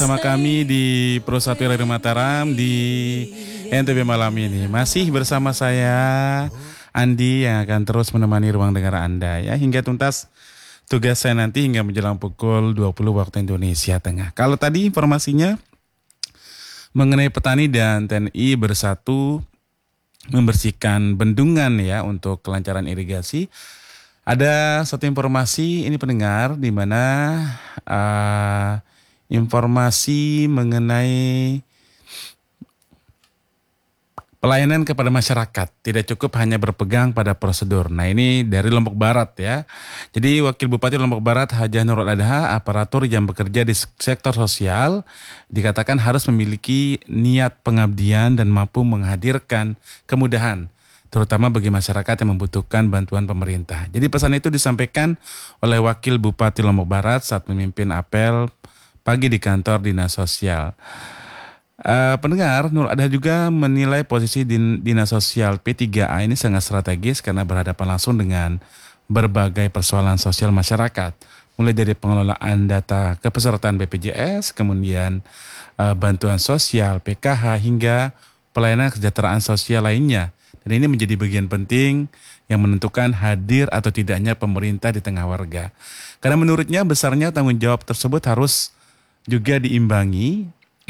Sama kami di Pro 1 Radio Mataram di NTB malam ini. Masih bersama saya Andi yang akan terus menemani ruang dengar Anda ya hingga tuntas tugas saya nanti hingga menjelang pukul 20 waktu Indonesia Tengah. Kalau tadi informasinya mengenai petani dan TNI bersatu membersihkan bendungan ya untuk kelancaran irigasi. Ada satu informasi ini pendengar di mana informasi mengenai pelayanan kepada masyarakat tidak cukup hanya berpegang pada prosedur. Nah ini dari Lombok Barat ya. Jadi Wakil Bupati Lombok Barat Hajah Nurul Adha, aparatur yang bekerja di sektor sosial dikatakan harus memiliki niat pengabdian dan mampu menghadirkan kemudahan terutama bagi masyarakat yang membutuhkan bantuan pemerintah. Jadi pesan itu disampaikan oleh Wakil Bupati Lombok Barat saat memimpin apel pagi di kantor Dinas Sosial. Pendengar, Nur Adha juga menilai posisi Dinas Sosial P3A ini sangat strategis karena berhadapan langsung dengan berbagai persoalan sosial masyarakat. Mulai dari pengelolaan data kepesertaan BPJS, kemudian bantuan sosial, PKH, hingga pelayanan kesejahteraan sosial lainnya. Dan ini menjadi bagian penting yang menentukan hadir atau tidaknya pemerintah di tengah warga. Karena menurutnya besarnya tanggung jawab tersebut harus juga diimbangi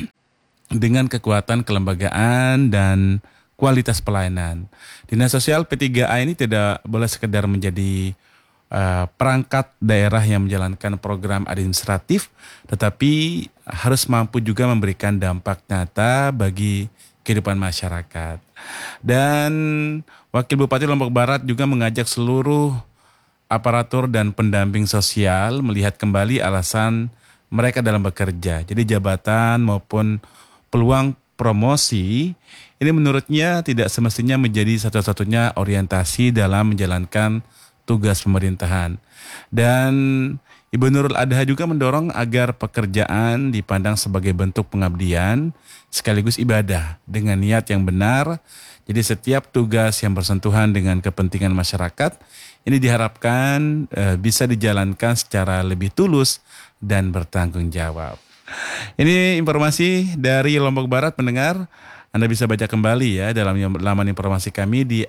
dengan kekuatan kelembagaan dan kualitas pelayanan. Dinas Sosial P3A ini tidak boleh sekedar menjadi perangkat daerah yang menjalankan program administratif, tetapi harus mampu juga memberikan dampak nyata bagi kehidupan masyarakat. Dan Wakil Bupati Lombok Barat juga mengajak seluruh aparatur dan pendamping sosial melihat kembali alasan mereka dalam bekerja. Jadi jabatan maupun peluang promosi ini menurutnya tidak semestinya menjadi satu-satunya orientasi dalam menjalankan tugas pemerintahan. Dan Ibu Nurul Adha juga mendorong agar pekerjaan dipandang sebagai bentuk pengabdian sekaligus ibadah dengan niat yang benar. Jadi setiap tugas yang bersentuhan dengan kepentingan masyarakat ini diharapkan bisa dijalankan secara lebih tulus dan bertanggung jawab. Ini informasi dari Lombok Barat pendengar. Anda bisa baca kembali ya dalam laman informasi kami di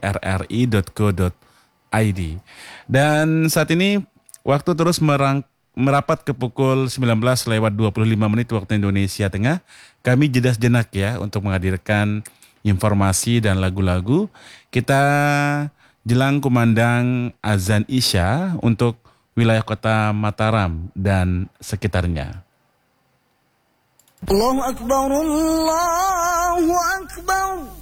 rri.co.id. Dan saat ini waktu terus merapat ke pukul 19:25 waktu Indonesia Tengah. Kami jeda sejenak ya untuk menghadirkan informasi dan lagu-lagu. Kita jelang kumandang azan Isya untuk wilayah kota Mataram dan sekitarnya. Allahu Akbar, Allahu Akbar.